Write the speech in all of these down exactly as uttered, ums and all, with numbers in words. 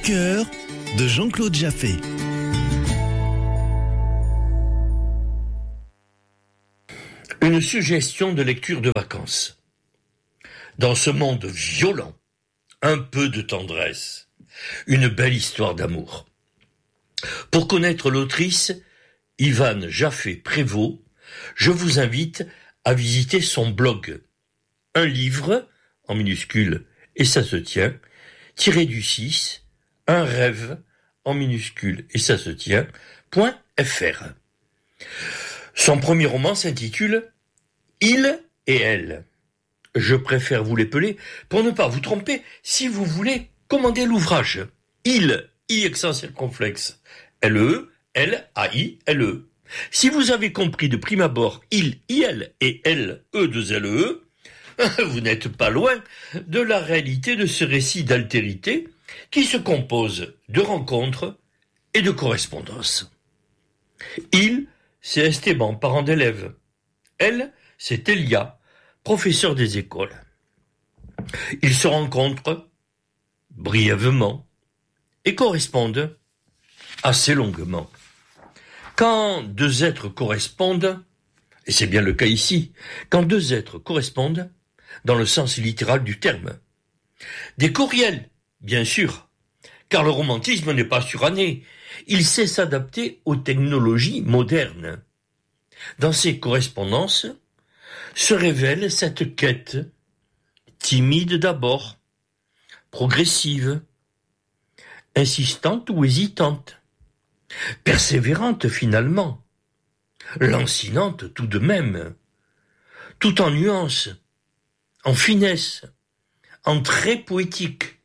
cœur de Jean-Claude Jaffé. Une suggestion de lecture de vacances. Dans ce monde violent, un peu de tendresse, une belle histoire d'amour. Pour connaître l'autrice, Ivane Jaffé-Prévost, je vous invite à visiter son blog. Un livre, en minuscule, et ça se tient, tiré du six, un rêve, en minuscule, et ça se tient, point fr. Son premier roman s'intitule « Il et elle ». Je préfère vous l'épeler pour ne pas vous tromper si vous voulez commander l'ouvrage. Il, I accent circonflexe, L E, L A I L E. Si vous avez compris de prime abord il, I L et L, E deux L E, vous n'êtes pas loin de la réalité de ce récit d'altérité qui se compose de rencontres et de correspondances. Il, c'est Esteban, parent d'élève. Elle, c'est Elia, professeur des écoles. Ils se rencontrent brièvement et correspondent assez longuement. Quand deux êtres correspondent, et c'est bien le cas ici, quand deux êtres correspondent, dans le sens littéral du terme, des courriels, bien sûr, car le romantisme n'est pas suranné, il sait s'adapter aux technologies modernes. Dans ces correspondances se révèle cette quête, timide d'abord, progressive, insistante ou hésitante, persévérante finalement, lancinante tout de même, tout en nuances, en finesse, en traits poétiques.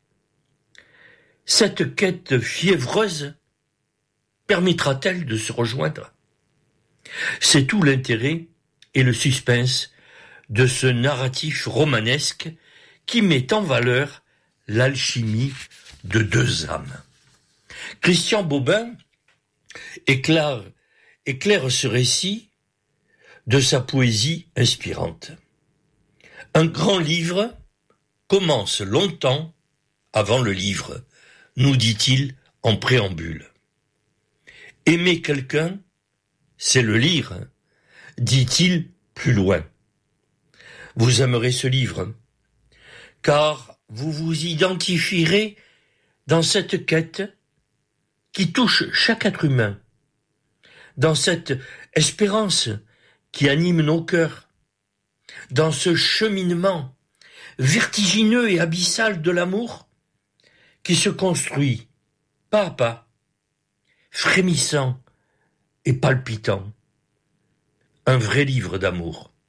Cette quête fiévreuse permettra-t-elle de se rejoindre ? C'est tout l'intérêt et le suspense de ce narratif romanesque qui met en valeur l'alchimie de deux âmes. Christian Bobin éclaire, éclaire ce récit de sa poésie inspirante. Un grand livre commence longtemps avant le livre, nous dit-il en préambule. Aimer quelqu'un, c'est le lire, dit-il plus loin. Vous aimerez ce livre, car vous vous identifierez dans cette quête qui touche chaque être humain, dans cette espérance qui anime nos cœurs, dans ce cheminement vertigineux et abyssal de l'amour qui se construit pas à pas, frémissant et palpitant. Un vrai livre d'amour.